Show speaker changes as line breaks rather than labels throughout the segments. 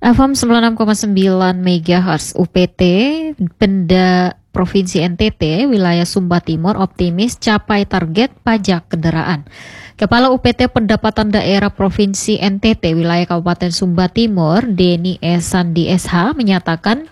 FM 96,9 MHz UPT Pemda Provinsi NTT wilayah Sumba Timur optimis capai target pajak kendaraan. Kepala UPT Pendapatan Daerah Provinsi NTT wilayah Kabupaten Sumba Timur, Denny Sandi SH menyatakan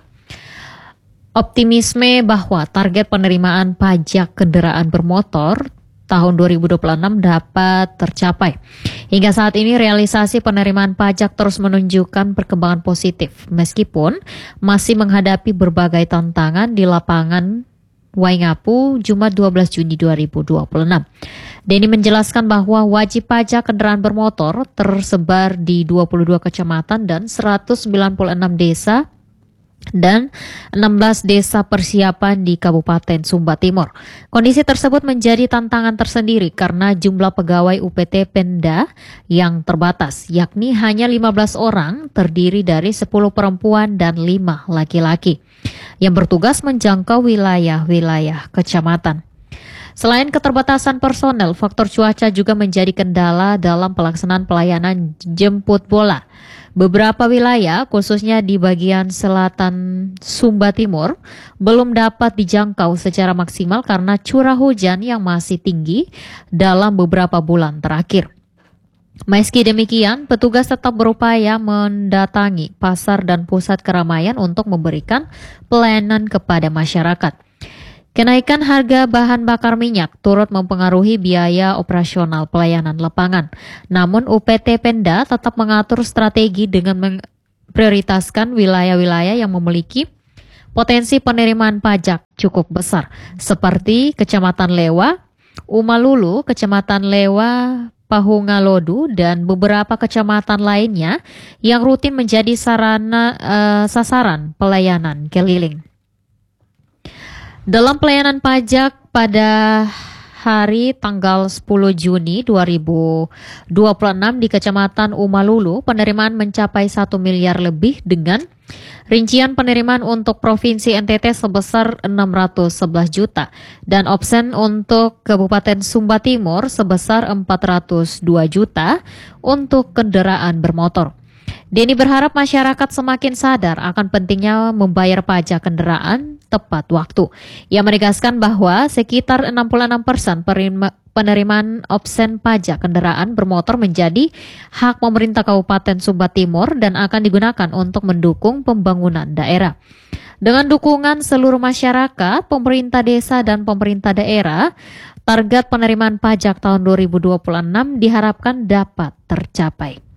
optimisme bahwa target penerimaan pajak kendaraan bermotor tahun 2026 dapat tercapai. Hingga saat ini realisasi penerimaan pajak terus menunjukkan perkembangan positif meskipun masih menghadapi berbagai tantangan di lapangan Waingapu Jumat 12 Juni 2026. Denny menjelaskan bahwa wajib pajak kendaraan bermotor tersebar di 22 kecamatan dan 196 desa dan 16 desa persiapan di Kabupaten Sumba Timur. Kondisi tersebut menjadi tantangan tersendiri karena jumlah pegawai UPT Pemda yang terbatas, yakni hanya 15 orang terdiri dari 10 perempuan dan 5 laki-laki yang bertugas menjangkau wilayah-wilayah kecamatan. Selain keterbatasan personel, faktor cuaca juga menjadi kendala dalam pelaksanaan pelayanan jemput bola. Beberapa wilayah, khususnya di bagian selatan Sumba Timur, belum dapat dijangkau secara maksimal karena curah hujan yang masih tinggi dalam beberapa bulan terakhir. Meski demikian, petugas tetap berupaya mendatangi pasar dan pusat keramaian untuk memberikan pelayanan kepada masyarakat. Kenaikan harga bahan bakar minyak turut mempengaruhi biaya operasional pelayanan lapangan. Namun UPT Pemda tetap mengatur strategi dengan memprioritaskan wilayah-wilayah yang memiliki potensi penerimaan pajak cukup besar, seperti Kecamatan Lewa, Umalulu, Kecamatan Lewa, Pahungalodu, dan beberapa kecamatan lainnya yang rutin menjadi sasaran pelayanan keliling. Dalam pelayanan pajak pada hari tanggal 10 Juni 2026 di Kecamatan Umalulu, penerimaan mencapai 1 miliar lebih dengan rincian penerimaan untuk Provinsi NTT sebesar 611 juta dan absen untuk Kabupaten Sumba Timur sebesar 402 juta untuk kendaraan bermotor. Denny berharap masyarakat semakin sadar akan pentingnya membayar pajak kendaraan tepat waktu. Ia menegaskan bahwa sekitar 66% penerimaan absen pajak kendaraan bermotor menjadi hak pemerintah Kabupaten Sumba Timur dan akan digunakan untuk mendukung pembangunan daerah. Dengan dukungan seluruh masyarakat, pemerintah desa dan pemerintah daerah, target penerimaan pajak tahun 2026 diharapkan dapat tercapai.